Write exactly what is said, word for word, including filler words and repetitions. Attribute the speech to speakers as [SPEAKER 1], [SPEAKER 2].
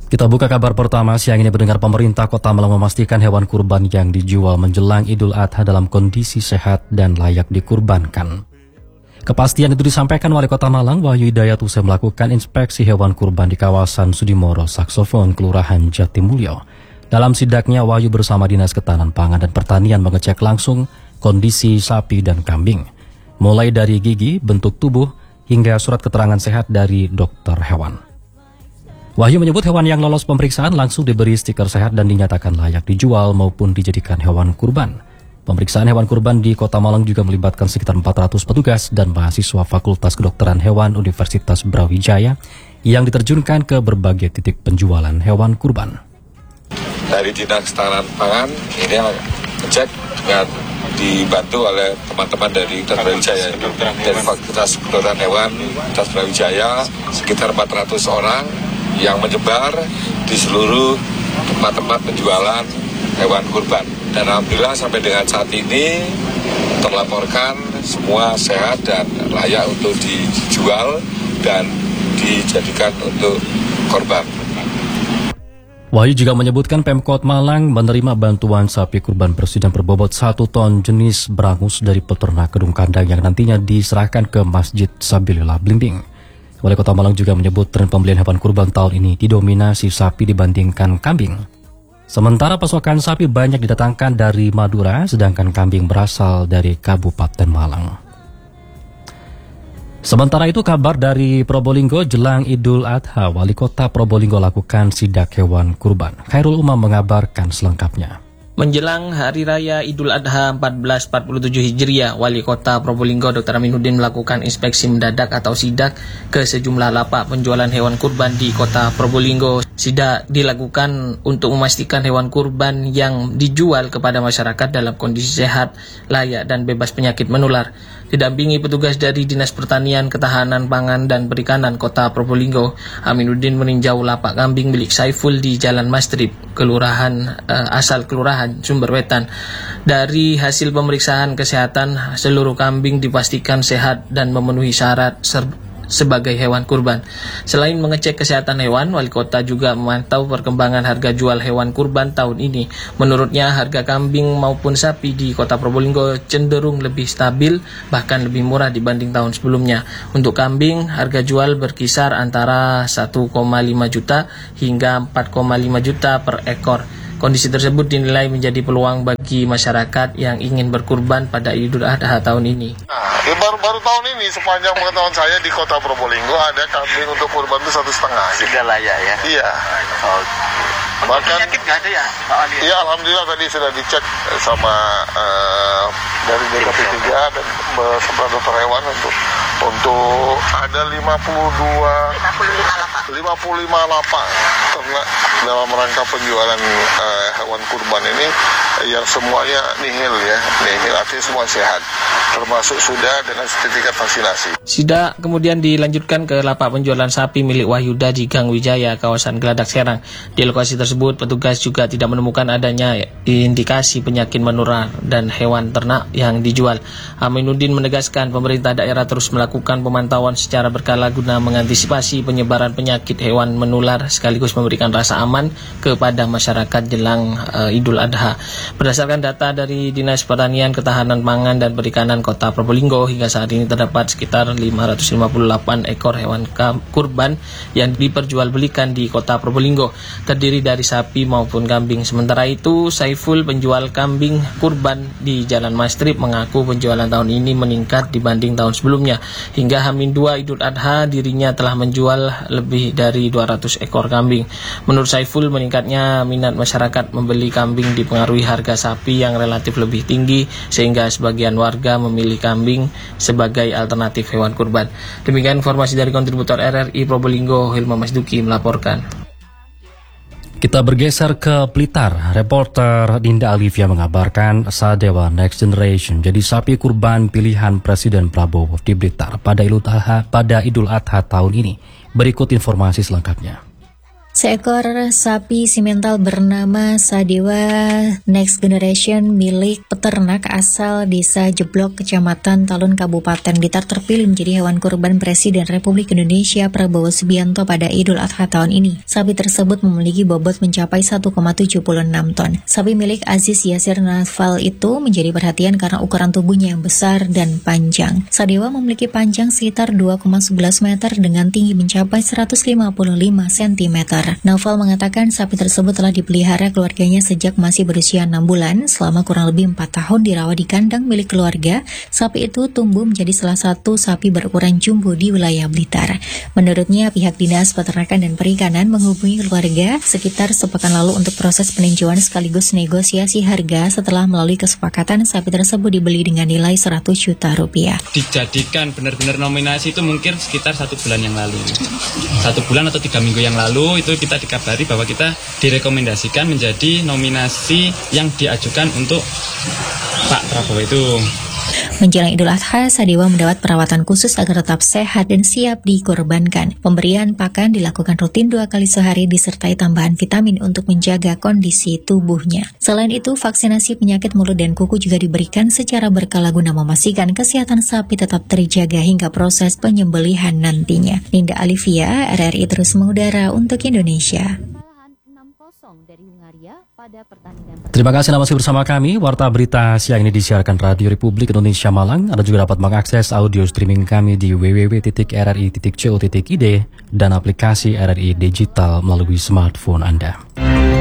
[SPEAKER 1] Kita buka kabar pertama siang ini. Pendengar, pemerintah Kota Malang memastikan hewan kurban yang dijual menjelang Idul Adha dalam kondisi sehat dan layak dikurbankan. Kepastian itu disampaikan Wali Kota Malang Wahyu Hidayat usai melakukan inspeksi hewan kurban di kawasan Sudimoro, Saksofon, Kelurahan Jatimulyo. Dalam sidaknya, Wahyu bersama Dinas Ketahanan Pangan dan Pertanian mengecek langsung kondisi sapi dan kambing, mulai dari gigi, bentuk tubuh, hingga surat keterangan sehat dari dokter hewan. Wahyu menyebut hewan yang lolos pemeriksaan langsung diberi stiker sehat dan dinyatakan layak dijual maupun dijadikan hewan kurban. Pemeriksaan hewan kurban di Kota Malang juga melibatkan sekitar empat ratus petugas dan mahasiswa Fakultas Kedokteran Hewan Universitas Brawijaya yang diterjunkan ke berbagai titik penjualan hewan kurban.
[SPEAKER 2] Dari Dinas Ketahanan Pangan ini ngecek dengan dibantu oleh teman-teman dari Brawijaya, dari Fakultas Kedokteran Hewan Universitas Brawijaya, sekitar empat ratus orang yang menyebar di seluruh tempat-tempat penjualan hewan kurban. Dan alhamdulillah sampai dengan saat ini terlaporkan semua sehat dan layak untuk dijual dan dijadikan untuk korban.
[SPEAKER 1] Wahyu juga menyebutkan Pemkot Malang menerima bantuan sapi kurban bersih dan berbobot satu ton jenis berangus dari peternak Kedung Kandang yang nantinya diserahkan ke Masjid Sabilillah Blimbing. Wali Kota Malang juga menyebut tren pembelian hewan kurban tahun ini didominasi sapi dibandingkan kambing. Sementara pasokan sapi banyak didatangkan dari Madura, sedangkan kambing berasal dari Kabupaten Malang. Sementara itu, kabar dari Probolinggo jelang Idul Adha, Wali Kota Probolinggo lakukan sidak hewan kurban. Khairul Umam mengabarkan selengkapnya.
[SPEAKER 3] Menjelang Hari Raya Idul Adha seribu empat ratus empat puluh tujuh Hijriah, Wali Kota Probolinggo dokter Aminuddin melakukan inspeksi mendadak atau sidak ke sejumlah lapak penjualan hewan kurban di Kota Probolinggo. Sidak dilakukan untuk memastikan hewan kurban yang dijual kepada masyarakat dalam kondisi sehat, layak, dan bebas penyakit menular. Didampingi petugas dari Dinas Pertanian, Ketahanan Pangan, dan Perikanan Kota Probolinggo, Aminuddin meninjau lapak kambing milik Saiful di Jalan Mastrip, kelurahan uh, asal Kelurahan Sumberwetan. Dari hasil pemeriksaan kesehatan, seluruh kambing dipastikan sehat dan memenuhi syarat ser- sebagai hewan kurban. Selain mengecek kesehatan hewan, Wali Kota juga memantau perkembangan harga jual hewan kurban tahun ini. Menurutnya, harga kambing maupun sapi di Kota Probolinggo cenderung lebih stabil, bahkan lebih murah dibanding tahun sebelumnya. Untuk kambing, harga jual berkisar antara satu koma lima juta hingga empat koma lima juta per ekor. Kondisi tersebut dinilai menjadi peluang bagi masyarakat yang ingin berkurban pada Idul Adha tahun ini.
[SPEAKER 4] Nah, ya baru, baru tahun ini sepanjang pengetahuan saya di Kota Probolinggo ada kambing untuk kurban itu satu setengah.
[SPEAKER 5] Sudah layak ya?
[SPEAKER 4] Iya.
[SPEAKER 5] Oh.
[SPEAKER 4] Bahkan
[SPEAKER 5] penyakit nggak ada ya, Pak Ali?
[SPEAKER 4] Iya, alhamdulillah tadi sudah dicek sama uh, dari D K P tiga dan bersama dokter hewan untuk untuk ada lima puluh dua lima puluh lima lapak ternak dalam rangka penjualan uh, hewan kurban ini yang semuanya nihil ya, nihil artinya semua sehat, termasuk sudah dengan sertifikat vaksinasi.
[SPEAKER 3] Sidak kemudian dilanjutkan ke lapak penjualan sapi milik Wahyuda di Gang Wijaya, kawasan Geladak Serang. Di lokasi tersebut, petugas juga tidak menemukan adanya indikasi penyakit menular dan hewan ternak yang dijual. Aminuddin menegaskan pemerintah daerah terus melakukan pemantauan secara berkala guna mengantisipasi penyebaran penyakit hewan menular sekaligus memberikan rasa aman kepada masyarakat jelang uh, Idul Adha. Berdasarkan data dari Dinas Pertanian, Ketahanan Pangan, dan Perikanan Kota Probolinggo, hingga saat ini terdapat sekitar lima ratus lima puluh delapan ekor hewan kurban yang diperjualbelikan di Kota Probolinggo, terdiri dari sapi maupun kambing. Sementara itu, Saiful, penjual kambing kurban di Jalan Mastrip, mengaku penjualan tahun ini meningkat dibanding tahun sebelumnya. Hingga Hamin dua Idul Adha, dirinya telah menjual lebih dari dua ratus ekor kambing. Menurut Saiful, meningkatnya minat masyarakat membeli kambing dipengaruhi harga sapi yang relatif lebih tinggi, sehingga sebagian warga memilih kambing sebagai alternatif hewan kurban. Demikian informasi dari kontributor R R I Probolinggo, Hilma Masduki melaporkan.
[SPEAKER 1] Kita bergeser ke Blitar. Reporter Dinda Alivia mengabarkan Sadewa Next Generation jadi sapi kurban pilihan Presiden Prabowo di Blitar pada Idul Adha, pada Idul Adha tahun ini. Berikut informasi selengkapnya.
[SPEAKER 6] Seekor sapi simental bernama Sadewa Next Generation milik peternak asal desa Jeblok, Kecamatan Talun, Kabupaten Blitar terpilih menjadi hewan kurban Presiden Republik Indonesia Prabowo Subianto pada Idul Adha tahun ini. Sapi tersebut memiliki bobot mencapai satu koma tujuh enam ton. Sapi milik Aziz Yasir Nafal itu menjadi perhatian karena ukuran tubuhnya yang besar dan panjang. Sadewa memiliki panjang sekitar dua koma sebelas meter dengan tinggi mencapai seratus lima puluh lima sentimeter. Naufal mengatakan sapi tersebut telah dipelihara keluarganya sejak masih berusia enam bulan. Selama kurang lebih empat tahun dirawat di kandang milik keluarga, sapi itu tumbuh menjadi salah satu sapi berukuran jumbo di wilayah Blitar. Menurutnya, pihak Dinas Peternakan dan Perikanan menghubungi keluarga sekitar sepekan lalu untuk proses peninjauan sekaligus negosiasi harga setelah melalui kesepakatan sapi tersebut dibeli dengan nilai seratus juta rupiah.
[SPEAKER 7] Dijadikan benar-benar nominasi itu mungkin sekitar satu bulan yang lalu. Satu bulan atau tiga minggu yang lalu itu kita dikabari bahwa kita direkomendasikan menjadi nominasi yang diajukan untuk Pak Prabowo itu.
[SPEAKER 6] Menjelang Idul Adha, Sadewa mendapat perawatan khusus agar tetap sehat dan siap dikorbankan. Pemberian pakan dilakukan rutin dua kali sehari disertai tambahan vitamin untuk menjaga kondisi tubuhnya. Selain itu, vaksinasi penyakit mulut dan kuku juga diberikan secara berkala guna memastikan kesehatan sapi tetap terjaga hingga proses penyembelihan nantinya. Ninda Alivia, R R I terus mengudara untuk Indonesia.
[SPEAKER 1] Terima kasih Anda masih bersama kami. Warta berita siang ini disiarkan Radio Republik Indonesia Malang. Anda juga dapat mengakses audio streaming kami di w w w titik r r i titik co titik i d dan aplikasi R R I Digital melalui smartphone Anda.